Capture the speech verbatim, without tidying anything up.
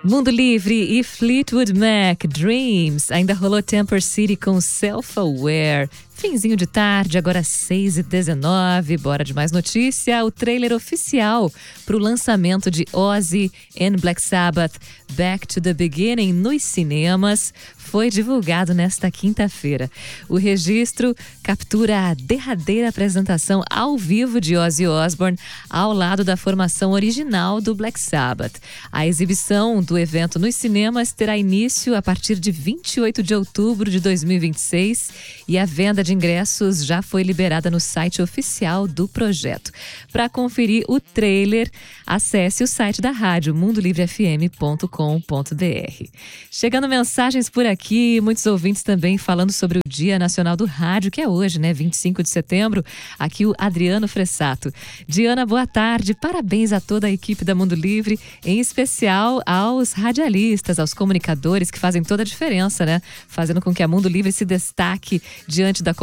Mundo Livre e Fleetwood Mac, Dreams. Ainda rolou Temper City com Self-Aware. Finzinho de tarde, agora seis e dezenove. Bora de mais notícia. O trailer oficial para o lançamento de Ozzy and Black Sabbath, Back to the Beginning, nos cinemas, foi divulgado nesta quinta-feira. O registro captura a derradeira apresentação ao vivo de Ozzy Osbourne ao lado da formação original do Black Sabbath. A exibição do evento nos cinemas terá início a partir de vinte e oito de outubro de dois mil e vinte e seis e a venda de ingressos já foi liberada no site oficial do projeto. Para conferir o trailer, acesse o site da rádio mundo livre f m ponto com ponto b r. Chegando mensagens por aqui, muitos ouvintes também falando sobre o Dia Nacional do Rádio, que é hoje, né, vinte e cinco de setembro. Aqui o Adriano Fressato. Diana, boa tarde. Parabéns a toda a equipe da Mundo Livre, em especial aos radialistas, aos comunicadores que fazem toda a diferença, né? Fazendo com que a Mundo Livre se destaque diante da